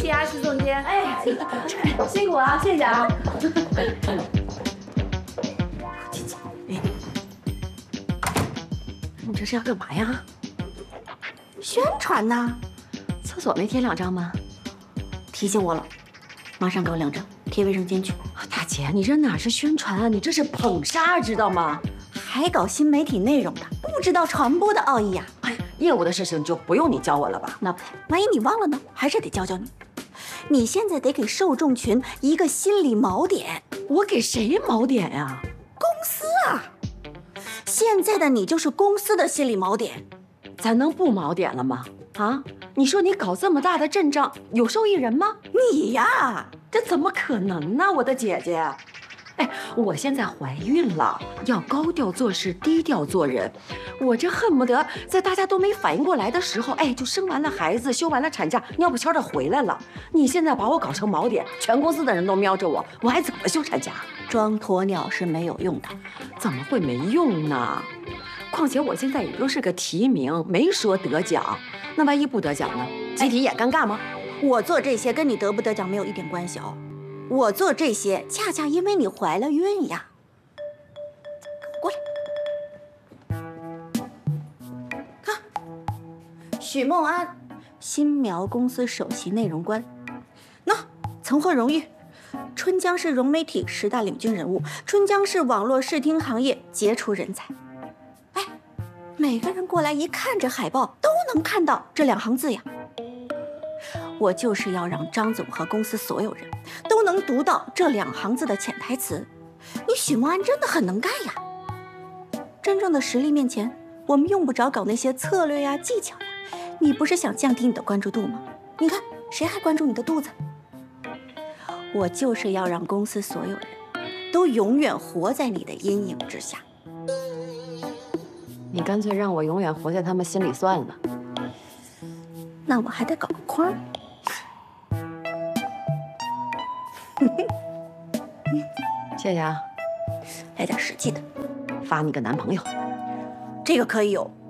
谢啊，石总监。哎，辛苦了，谢谢啊。 你这是要干嘛呀？ 宣传呢？ 厕所没贴2张吗？ 提醒我了，马上给我2张，贴卫生间去。 大姐，你这哪是宣传啊？你这是捧杀，知道吗？ 还搞新媒体内容的，不知道传播的奥义呀！ 哎，业务的事情就不用你教我了吧？ 那不，万一你忘了呢？还是得教教你。你现在得给受众群一个心理锚点。 我给谁锚点呀？ 公司啊！现在的你就是公司的心理锚点。 咱能不锚点了吗？啊，你说你搞这么大的阵仗，有受益人吗？ 你呀， 这怎么可能呢，我的姐姐？哎，我现在怀孕了，要高调做事，低调做人。我这恨不得在大家都没反应过来的时候，哎，就生完了孩子，休完了产假，尿不悄的回来了。你现在把我搞成锚点，全公司的人都瞄着我，我还怎么休产假？ 装鸵鸟是没有用的。 怎么会没用呢？况且我现在也就是个提名，没说得奖。那万一不得奖呢？集体也尴尬吗？ 我做这些跟你得不得奖没有一点关系哦。我做这些恰恰因为你怀了孕呀。过来，看，许梦安，新苗公司首席内容官。那曾获荣誉，春江市融媒体10大领军人物，春江市网络视听行业杰出人才。哎，每个人过来一看这海报，都能看到这2行字呀。我就是要让张总和公司所有人都能读到这2行字的潜台词。你许梦安真的很能干呀！真正的实力面前，我们用不着搞那些策略呀、技巧呀。你不是想降低你的关注度吗？你看，谁还关注你的肚子？我就是要让公司所有人都永远活在你的阴影之下。 你干脆让我永远活在他们心里算了。 那我还得搞个框。 谢谢啊， 来点实际的， 发你个男朋友， 这个可以有。